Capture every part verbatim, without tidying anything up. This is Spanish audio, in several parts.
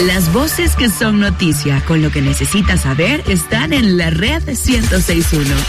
Las voces que son noticia, con lo que necesitas saber, están en la red ciento seis punto uno.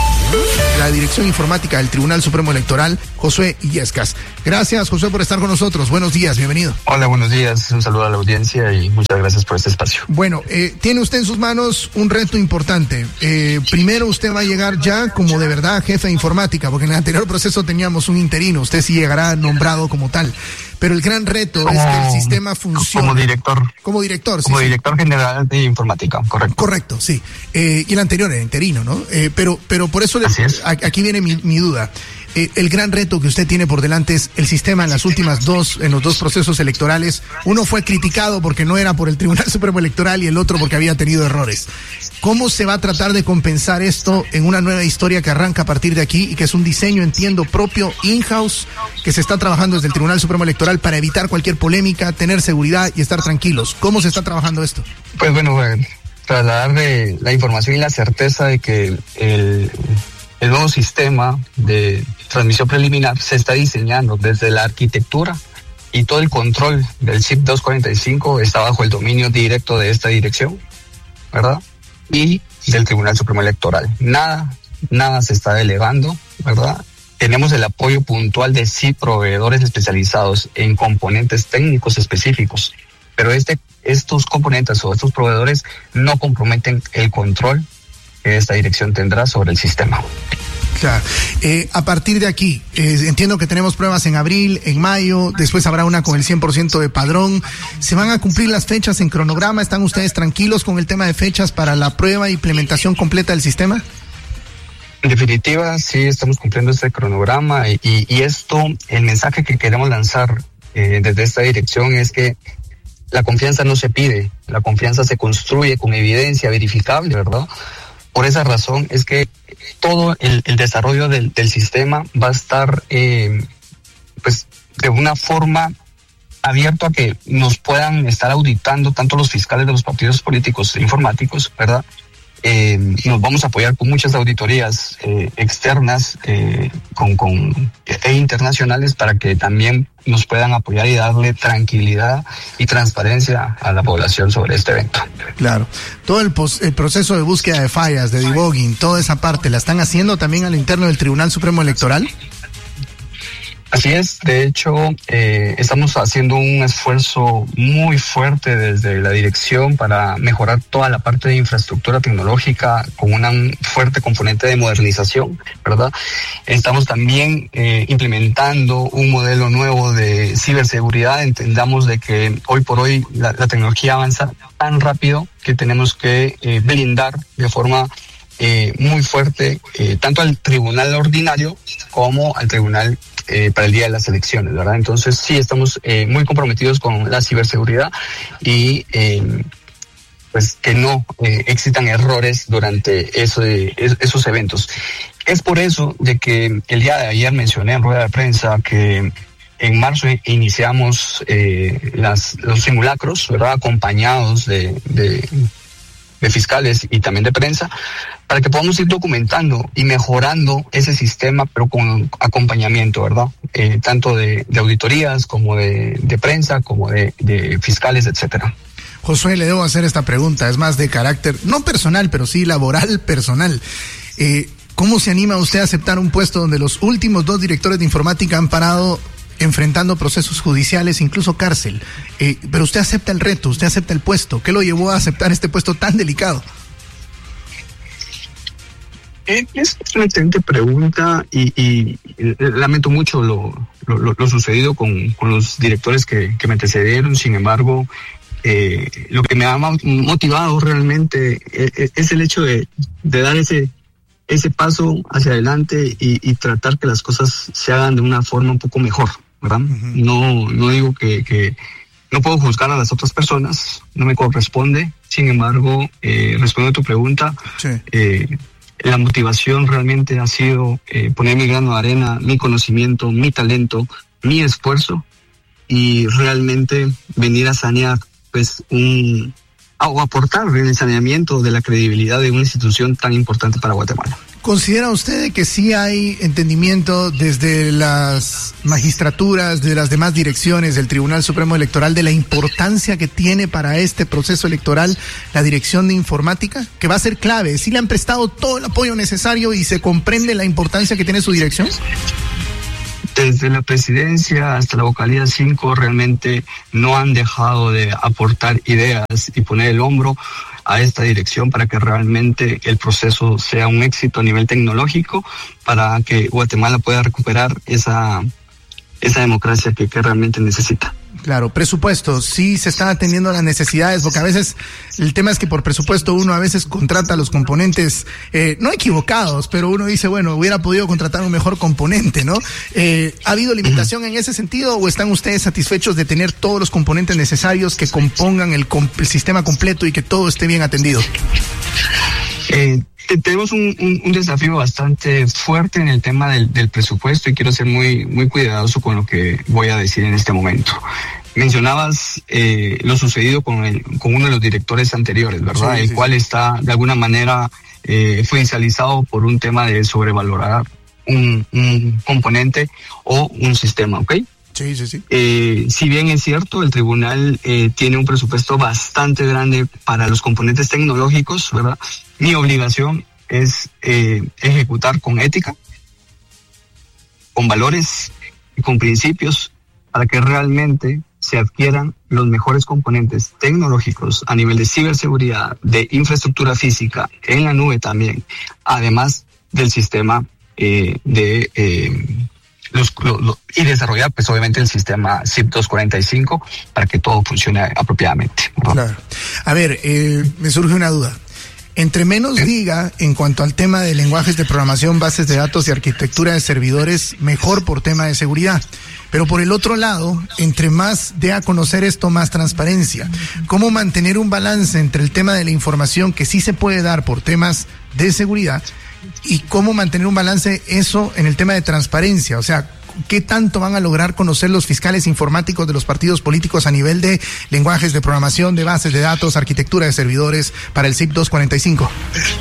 La Dirección Informática del Tribunal Supremo Electoral, Josué Illescas. Gracias, Josué, por estar con nosotros. Buenos días, bienvenido. Hola, buenos días. Un saludo a la audiencia y muchas gracias por este espacio. Bueno, eh, tiene usted en sus manos un reto importante. Eh, primero, usted va a llegar ya como de verdad jefe de informática, porque en el anterior proceso teníamos un interino. Usted sí llegará nombrado como tal. Pero el gran reto como, es que el sistema funcione. Como director. Como director, sí. Como sí. director general de informática, correcto. Correcto, sí. Eh, y el anterior era interino, ¿no? Eh, pero, pero por eso le, aquí viene mi, mi duda. Eh, el gran reto que usted tiene por delante es el sistema en las últimas dos, en los dos procesos electorales. Uno fue criticado porque no era por el Tribunal Supremo Electoral y el otro porque había tenido errores. ¿Cómo se va a tratar de compensar esto en una nueva historia que arranca a partir de aquí y que es un diseño, entiendo, propio, in-house, que se está trabajando desde el Tribunal Supremo Electoral para evitar cualquier polémica, tener seguridad y estar tranquilos? ¿Cómo se está trabajando esto? Pues bueno, eh, trasladar de la información y la certeza de que el, el nuevo sistema de transmisión preliminar se está diseñando desde la arquitectura y todo el control del C I P doscientos cuarenta y cinco está bajo el dominio directo de esta dirección, ¿verdad? Y del Tribunal Supremo Electoral. Nada, nada se está delegando, ¿verdad? Tenemos el apoyo puntual de sí proveedores especializados en componentes técnicos específicos, pero este, estos componentes o estos proveedores no comprometen el control que esta dirección tendrá sobre el sistema. Claro. Eh, a partir de aquí, eh, entiendo que tenemos pruebas en abril, en mayo, después habrá una con el cien por ciento de padrón. ¿Se van a cumplir las fechas en cronograma? ¿Están ustedes tranquilos con el tema de fechas para la prueba e implementación completa del sistema? En definitiva, sí estamos cumpliendo este cronograma y, y esto, el mensaje que queremos lanzar eh, desde esta dirección es que la confianza no se pide, la confianza se construye con evidencia verificable, ¿verdad? Por esa razón es que todo el, el desarrollo del, del sistema va a estar eh, pues de una forma abierto a que nos puedan estar auditando tanto los fiscales de los partidos políticos e informáticos, ¿verdad? Eh, nos vamos a apoyar con muchas auditorías eh, externas eh, con, con, e internacionales para que también nos puedan apoyar y darle tranquilidad y transparencia a la población sobre este evento. Claro. Todo el, pos, el proceso de búsqueda de fallas, de debugging, toda esa parte, ¿la están haciendo también al interno del Tribunal Supremo Electoral? Así es, de hecho, eh, estamos haciendo un esfuerzo muy fuerte desde la dirección para mejorar toda la parte de infraestructura tecnológica con una fuerte componente de modernización, ¿verdad? Estamos también eh, implementando un modelo nuevo de ciberseguridad. Entendamos de que hoy por hoy la, la tecnología avanza tan rápido que tenemos que eh, blindar de forma eh, muy fuerte eh, tanto al tribunal ordinario como al tribunal Eh, para el día de las elecciones, ¿verdad? Entonces sí estamos eh, muy comprometidos con la ciberseguridad y eh, pues que no eh, existan errores durante eso de, es, esos eventos. Es por eso de que el día de ayer mencioné en rueda de prensa que en marzo iniciamos eh, las, los simulacros, ¿verdad? Acompañados de, de, de fiscales y también de prensa, para que podamos ir documentando y mejorando ese sistema, pero con acompañamiento, ¿verdad? Eh, tanto de, de auditorías como de, de prensa, como de, de fiscales, etcétera. Josué, le debo hacer esta pregunta, es más de carácter, no personal, pero sí laboral personal. Eh, ¿Cómo se anima usted a aceptar un puesto donde los últimos dos directores de informática han parado enfrentando procesos judiciales, incluso cárcel? Eh, pero usted acepta el reto, usted acepta el puesto. ¿Qué lo llevó a aceptar este puesto tan delicado? Es una excelente pregunta y, y, y lamento mucho lo, lo, lo sucedido con, con los directores que, que me antecedieron. Sin embargo, eh, lo que me ha motivado realmente es, es el hecho de, de dar ese, ese paso hacia adelante y, y tratar que las cosas se hagan de una forma un poco mejor, ¿verdad? Uh-huh. No, no digo que, que no puedo juzgar a las otras personas, no me corresponde. Sin embargo, eh, respondiendo a tu pregunta, sí. eh, la motivación realmente ha sido eh, poner mi grano de arena, mi conocimiento, mi talento, mi esfuerzo y realmente venir a sanear pues un o aportar en el saneamiento de la credibilidad de una institución tan importante para Guatemala. ¿Considera usted que sí hay entendimiento desde las magistraturas, de las demás direcciones del Tribunal Supremo Electoral de la importancia que tiene para este proceso electoral la dirección de informática? Que va a ser clave. ¿Sí le han prestado todo el apoyo necesario y se comprende la importancia que tiene su dirección? Desde la presidencia hasta la vocalía cinco realmente no han dejado de aportar ideas y poner el hombro a esta dirección para que realmente el proceso sea un éxito a nivel tecnológico, para que Guatemala pueda recuperar esa, esa democracia que, que realmente necesita. Claro, presupuesto, sí se están atendiendo a las necesidades, porque a veces el tema es que por presupuesto uno a veces contrata a los componentes, eh, no equivocados, pero uno dice, bueno, hubiera podido contratar un mejor componente, ¿no? Eh, ¿Ha habido limitación en ese sentido o están ustedes satisfechos de tener todos los componentes necesarios que compongan el, el sistema completo y que todo esté bien atendido? Eh, tenemos un, un, un desafío bastante fuerte en el tema del, del presupuesto y quiero ser muy, muy cuidadoso con lo que voy a decir en este momento. Mencionabas eh, lo sucedido con, el, con uno de los directores anteriores, ¿verdad? Sí, el sí, cual sí. está de alguna manera eh, judicializado por un tema de sobrevalorar un, un componente o un sistema, ¿ok? Sí, sí, sí. Eh, si bien es cierto, el tribunal eh, tiene un presupuesto bastante grande para los componentes tecnológicos, ¿verdad? Mi obligación es eh, ejecutar con ética, con valores y con principios para que realmente se adquieran los mejores componentes tecnológicos a nivel de ciberseguridad, de infraestructura física, en la nube también, además del sistema eh, de... Eh, Los, lo, lo, y desarrollar pues obviamente el sistema C I P doscientos cuarenta y cinco para que todo funcione apropiadamente, ¿no? Claro. A ver, eh, me surge una duda. Entre menos ¿Eh? diga en cuanto al tema de lenguajes de programación, bases de datos y arquitectura de servidores, mejor por tema de seguridad. Pero por el otro lado, entre más dé a conocer esto, más transparencia. ¿Cómo mantener un balance entre el tema de la información que sí se puede dar por temas de seguridad y cómo mantener un balance eso en el tema de transparencia? O sea, ¿qué tanto van a lograr conocer los fiscales informáticos de los partidos políticos a nivel de lenguajes de programación, de bases de datos, arquitectura de servidores para el C I P doscientos cuarenta y cinco?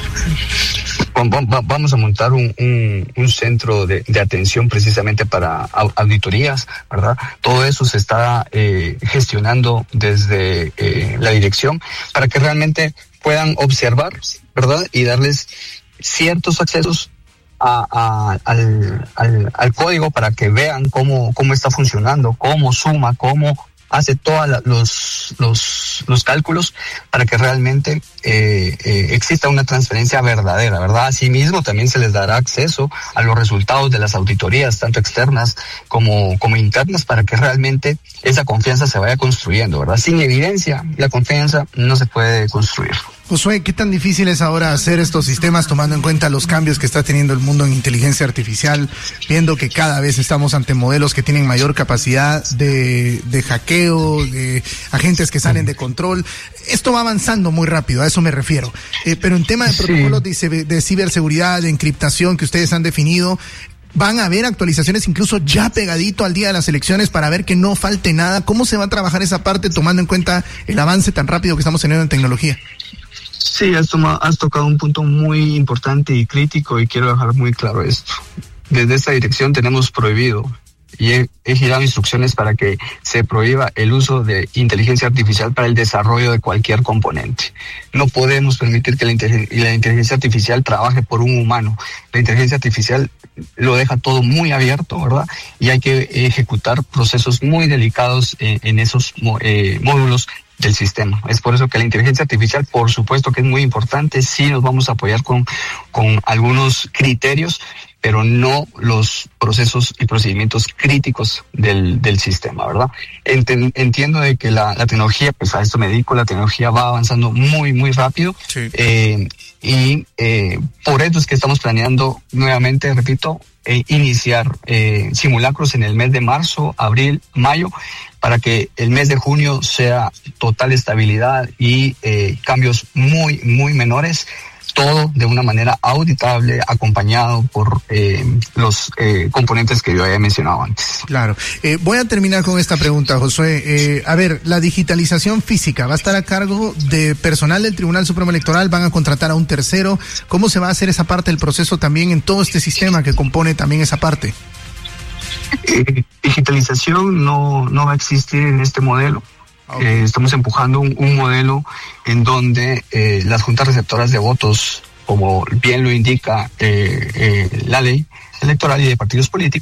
Vamos a montar un, un, un centro de, de atención precisamente para auditorías, ¿verdad? Todo eso se está eh, gestionando desde eh, la dirección para que realmente puedan observar, ¿verdad? Y darles ciertos accesos a, a, al, al, al código para que vean cómo, cómo está funcionando, cómo suma, cómo hace todos los, los, los cálculos para que realmente eh, eh, exista una transferencia verdadera, ¿verdad? Asimismo, también se les dará acceso a los resultados de las auditorías, tanto externas como, como internas, para que realmente esa confianza se vaya construyendo, ¿verdad? Sin evidencia, la confianza no se puede construir. Josué, ¿qué tan difícil es ahora hacer estos sistemas tomando en cuenta los cambios que está teniendo el mundo en inteligencia artificial, viendo que cada vez estamos ante modelos que tienen mayor capacidad de, de hackeo, de agentes que salen de control? Esto va avanzando muy rápido, a eso me refiero. Eh, pero en tema de protocolos sí. de, de ciberseguridad, de encriptación que ustedes han definido, ¿van a haber actualizaciones incluso ya pegadito al día de las elecciones para ver que no falte nada? ¿Cómo se va a trabajar esa parte tomando en cuenta el avance tan rápido que estamos teniendo en tecnología? Sí, has, tomado, has tocado un punto muy importante y crítico y quiero dejar muy claro esto. Desde esta dirección tenemos prohibido y he, he girado instrucciones para que se prohíba el uso de inteligencia artificial para el desarrollo de cualquier componente. No podemos permitir que la, inteligencia, la inteligencia artificial trabaje por un humano. La inteligencia artificial lo deja todo muy abierto, ¿verdad? Y hay que ejecutar procesos muy delicados en, en esos eh, módulos del sistema. Es por eso que la inteligencia artificial, por supuesto que es muy importante, sí nos vamos a apoyar con, con algunos criterios, pero no los procesos y procedimientos críticos del, del sistema, ¿verdad? Ent- entiendo de que la, la tecnología, pues a esto me dedico, la tecnología va avanzando muy, muy rápido. Sí. Eh, y eh, por eso es que estamos planeando nuevamente, repito, eh, iniciar eh, simulacros en el mes de marzo, abril, mayo, para que el mes de junio sea total estabilidad y eh, cambios muy, muy menores. todo de una manera auditable, acompañado por eh, los eh, componentes que yo había mencionado antes. Claro. Eh, voy a terminar con esta pregunta, Josué. Eh, a ver, la digitalización física va a estar a cargo de personal del Tribunal Supremo Electoral, van a contratar a un tercero. ¿Cómo se va a hacer esa parte del proceso también en todo este sistema que compone también esa parte? Eh, digitalización no, no va a existir en este modelo. Okay. Eh, estamos empujando un, un modelo en donde eh, las juntas receptoras de votos, como bien lo indica eh, eh, la ley electoral y de partidos políticos,